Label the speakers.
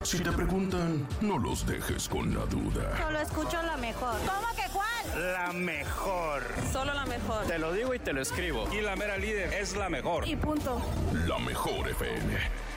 Speaker 1: Si te preguntan, no los dejes con la duda.
Speaker 2: Solo escucho la mejor.
Speaker 3: ¿Cómo que cuál?
Speaker 4: La mejor.
Speaker 3: Solo la mejor.
Speaker 4: Te lo digo y te lo escribo.
Speaker 5: Y la mera líder es la mejor.
Speaker 3: Y punto.
Speaker 1: La Mejor FM.